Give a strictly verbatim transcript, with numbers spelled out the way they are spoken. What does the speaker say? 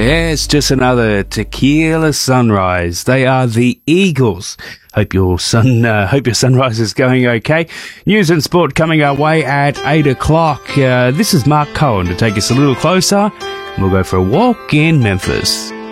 Yeah, it's just another tequila sunrise. They are the Eagles. Hope your sun, uh, hope your sunrise is going okay. News and sport coming our way at eight o'clock. Uh, this is Mark Cohen to take us a little closer. We'll go for a walk in Memphis.